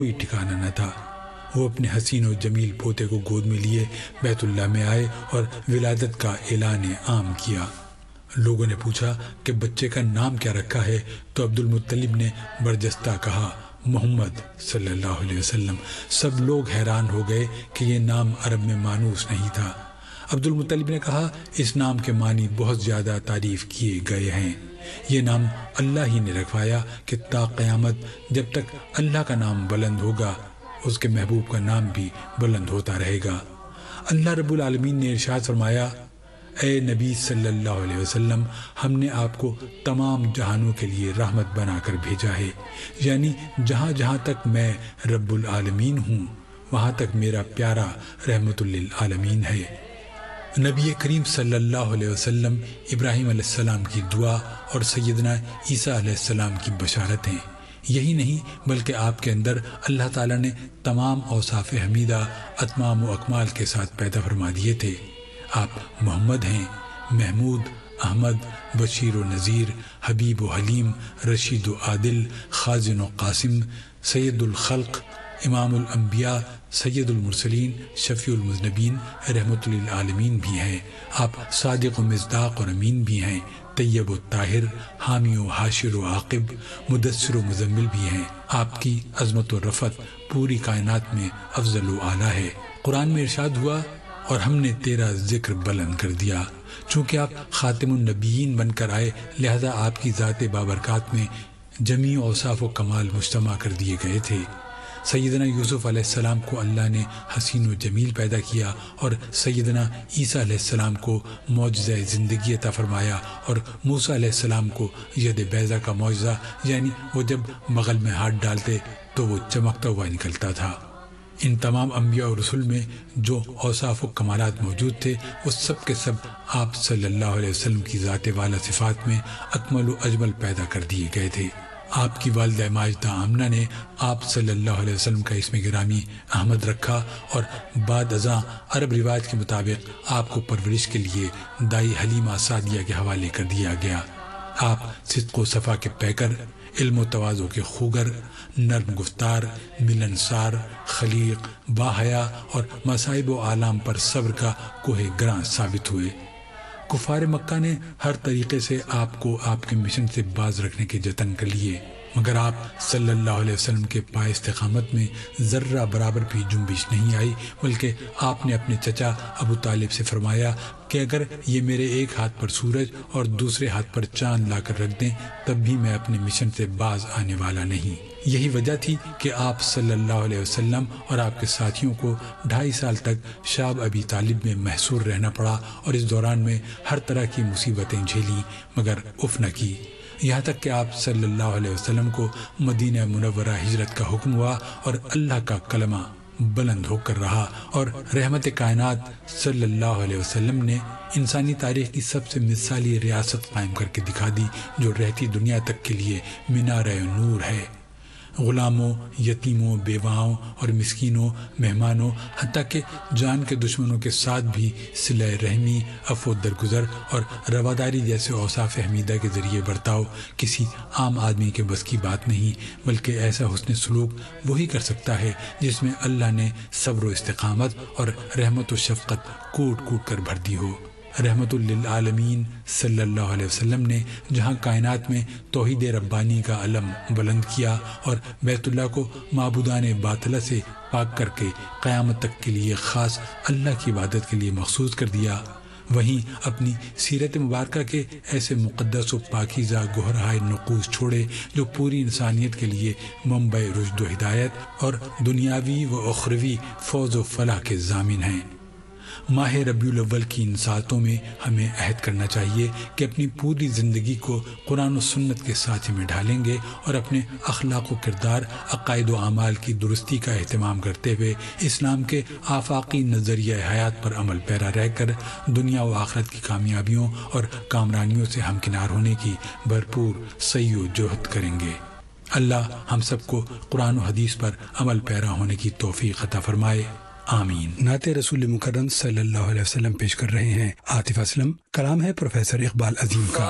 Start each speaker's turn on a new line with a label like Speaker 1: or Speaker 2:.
Speaker 1: کوئی ٹھکانہ نہ تھا۔ وہ اپنے حسین و جمیل پوتے کو گود میں لیے بیت اللہ میں آئے اور ولادت کا اعلان عام کیا۔ لوگوں نے پوچھا کہ بچے کا نام کیا رکھا ہے، تو عبد المطلب نے برجستہ کہا محمد صلی اللہ علیہ وسلم۔ سب لوگ حیران ہو گئے کہ یہ نام عرب میں مانوس نہیں تھا۔ عبد المطلب نے کہا اس نام کے معنی بہت زیادہ تعریف کیے گئے ہیں، یہ نام اللہ ہی نے رکھوایا کہ تا قیامت جب تک اللہ کا نام بلند ہوگا اس کے محبوب کا نام بھی بلند ہوتا رہے گا۔ اللہ رب العالمین نے ارشاد فرمایا اے نبی صلی اللہ علیہ وسلم، ہم نے آپ کو تمام جہانوں کے لیے رحمت بنا کر بھیجا ہے، یعنی جہاں جہاں تک میں رب العالمین ہوں وہاں تک میرا پیارا رحمت للعالمین ہے۔ نبی کریم صلی اللہ علیہ وسلم ابراہیم علیہ السلام کی دعا اور سیدنا عیسیٰ علیہ السلام کی بشارت ہیں۔ یہی نہیں بلکہ آپ کے اندر اللہ تعالیٰ نے تمام اوصاف حمیدہ اتمام و اکمال کے ساتھ پیدا فرما دیے تھے۔ آپ محمد ہیں، محمود، احمد، بشیر و نذیر، حبیب و حلیم، رشید و عادل، خازن و قاسم، سید الخلق، امام الانبیاء، سید المرسلین، شفیع المذنبین، رحمت للعالمین بھی ہیں۔ آپ صادق و مصداق اور امین بھی ہیں، طیب و طاہر، حامی و حاشر و عاقب، مدثر و مزمل بھی ہیں۔ آپ کی عظمت و رفعت پوری کائنات میں افضل و اعلیٰ ہے۔ قرآن میں ارشاد ہوا اور ہم نے تیرا ذکر بلند کر دیا۔ چونکہ آپ خاتم النبیین بن کر آئے لہذا آپ کی ذات بابرکات میں جمیع اوصاف و کمال مجتمع کر دیے گئے تھے۔ سیدنا یوسف علیہ السلام کو اللہ نے حسین و جمیل پیدا کیا اور سیدنا عیسیٰ علیہ السلام کو معجزہ زندگی عطا فرمایا اور موسیٰ علیہ السلام کو ید بیضا کا معجزہ، یعنی وہ جب بغل میں ہاتھ ڈالتے تو وہ چمکتا ہوا نکلتا تھا۔ ان تمام انبیاء اور رسول میں جو اوصاف و کمالات موجود تھے وہ سب کے سب آپ صلی اللہ علیہ وسلم کی ذات والا صفات میں اکمل و اجمل پیدا کر دیے گئے تھے۔ آپ کی والدہ ماجدہ آمنہ نے آپ صلی اللہ علیہ وسلم کا اسم گرامی احمد رکھا اور بعد ازاں عرب رواج کے مطابق آپ کو پرورش کے لیے دائی حلیمہ سعدیہ کے حوالے کر دیا گیا۔ آپ صدق و صفا کے پیکر، علم و تواضع کے خوگر، نرم گفتار، ملنسار، خلیق، باحیا اور مصائب و آلام پر صبر کا کوہ گراں ثابت ہوئے۔ کفار مکہ نے ہر طریقے سے آپ کو آپ کے مشن سے باز رکھنے کے جتن کر لیے، مگر آپ صلی اللہ علیہ وسلم کے پائے استقامت میں ذرہ برابر بھی جنبش نہیں آئی، بلکہ آپ نے اپنے چچا ابو طالب سے فرمایا کہ اگر یہ میرے ایک ہاتھ پر سورج اور دوسرے ہاتھ پر چاند لا کر رکھ دیں تب بھی میں اپنے مشن سے باز آنے والا نہیں۔ یہی وجہ تھی کہ آپ صلی اللہ علیہ وسلم اور آپ کے ساتھیوں کو 2.5 سال تک شعب ابی طالب میں محصور رہنا پڑا اور اس دوران میں ہر طرح کی مصیبتیں جھیلیں مگر اف نہ کی، یہاں تک کہ آپ صلی اللہ علیہ وسلم کو مدینہ منورہ ہجرت کا حکم ہوا اور اللہ کا کلمہ بلند ہو کر رہا، اور رحمت کائنات صلی اللہ علیہ وسلم نے انسانی تاریخ کی سب سے مثالی ریاست قائم کر کے دکھا دی جو رہتی دنیا تک کے لیے مینار نور ہے۔ غلاموں، یتیموں، بیواؤں اور مسکینوں، مہمانوں، حتیٰ کہ جان کے دشمنوں کے ساتھ بھی صلہ رحمی، عفو درگزر اور رواداری جیسے اوصاف حمیدہ کے ذریعے برتاؤ کسی عام آدمی کے بس کی بات نہیں، بلکہ ایسا حسن سلوک وہی کر سکتا ہے جس میں اللہ نے صبر و استقامت اور رحمت و شفقت کوٹ کوٹ کر بھر دی ہو۔ رحمت للعالمین صلی اللہ علیہ وسلم نے جہاں کائنات میں توحید ربانی کا علم بلند کیا اور بیت اللہ کو معبودان باطلہ سے پاک کر کے قیامت تک کے لیے خاص اللہ کی عبادت کے لیے مخصوص کر دیا، وہیں اپنی سیرت مبارکہ کے ایسے مقدس و پاکیزہ گوہرہائے نقوش چھوڑے جو پوری انسانیت کے لیے منبع رشد و ہدایت اور دنیاوی و اخروی فوز و فلاح کے ضامن ہیں۔ ماہ ربیع الاول کی ان ساعتوں میں ہمیں عہد کرنا چاہیے کہ اپنی پوری زندگی کو قرآن و سنت کے ساتھ میں ڈھالیں گے اور اپنے اخلاق و کردار، عقائد و اعمال کی درستی کا اہتمام کرتے ہوئے اسلام کے آفاقی نظریہ حیات پر عمل پیرا رہ کر دنیا و آخرت کی کامیابیوں اور کامرانیوں سے ہمکنار ہونے کی بھرپور سعی و جہد کریں گے۔ اللہ ہم سب کو قرآن و حدیث پر عمل پیرا ہونے کی توفیق عطا فرمائے، آمین۔
Speaker 2: نعت رسول مکرم صلی اللہ علیہ وسلم پیش کر رہے ہیں عاطف اسلم، کلام ہے پروفیسر اقبال عظیم کا۔